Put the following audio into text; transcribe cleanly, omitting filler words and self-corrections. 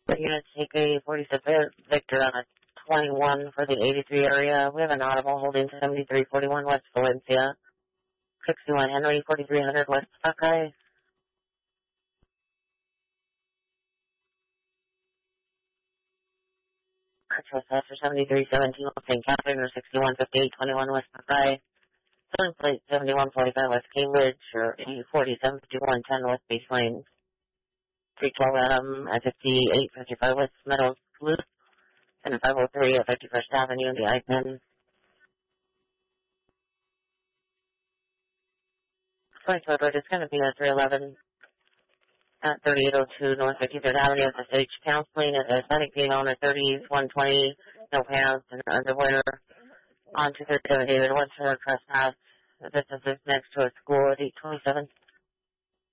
Units take a 46 Victor on a 21 for the 83 area. We have an audible holding 7341 West Valencia. 61 Henry, 4300 West Buckeye. Control Pastor 7317 West St. Catherine or 615821 West Buckeye. Filling plate 7145 West Cambridge or 475110 West Base Lane. 312 Adam at 5855 West Meadows Loop. And 503 at 51st Avenue, the I-10. 22 Road is going to be at 311 at 3802 North 53rd Avenue at the Stage Counseling at Aesthetic being on at 3120, no pants and underwear. On 237 David Woods for trespass. This is next to a school at 827.